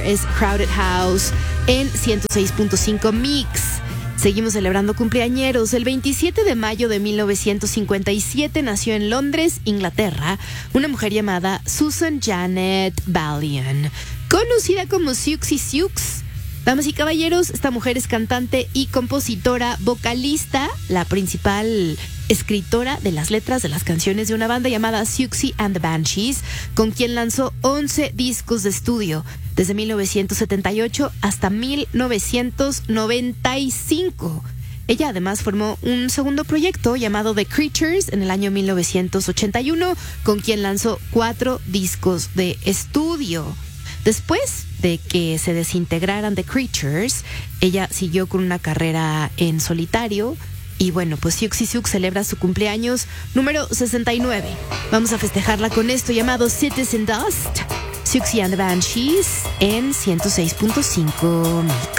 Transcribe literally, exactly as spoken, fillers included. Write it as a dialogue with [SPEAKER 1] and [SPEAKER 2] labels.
[SPEAKER 1] Es Crowded House en ciento seis punto cinco Mix. Seguimos celebrando cumpleañeros. El veintisiete de mayo de mil novecientos cincuenta y siete nació en Londres, Inglaterra, una mujer llamada Susan Janet Ballion, conocida como Siouxsie Sioux. Damas y caballeros, esta mujer es cantante y compositora, vocalista, la principal escritora de las letras de las canciones de una banda llamada Siouxsie and the Banshees, con quien lanzó once discos de estudio desde mil novecientos setenta y ocho hasta mil novecientos noventa y cinco. Ella además formó un segundo proyecto llamado The Creatures en el año mil novecientos ochenta y uno, con quien lanzó cuatro discos de estudio. Después de que se desintegraran The Creatures, ella siguió con una carrera en solitario. Y bueno, pues Siouxsie Sioux celebra su cumpleaños número sesenta y nueve. Vamos a festejarla con esto llamado Citizen Dust, Siouxsie and the Banshees en ciento seis punto cinco Mix.